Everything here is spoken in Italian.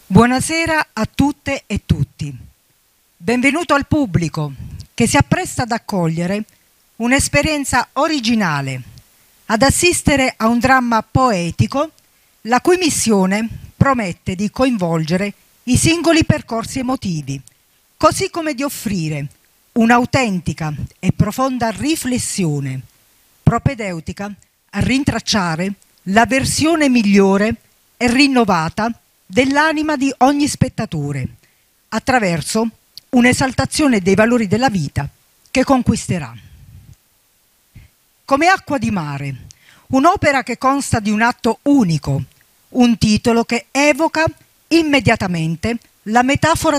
Buonasera a tutte e tutti. Benvenuto al pubblico che si appresta ad accogliere un'esperienza originale, ad assistere a un dramma poetico la cui missione promette di coinvolgere i singoli percorsi emotivi, così come di offrire un'autentica e profonda riflessione propedeutica a rintracciare la versione migliore e rinnovata dell'anima di ogni spettatore, attraverso un'esaltazione dei valori della vita che conquisterà. Come acqua di mare, un'opera che consta di un atto unico, un titolo che evoca immediatamente la metafora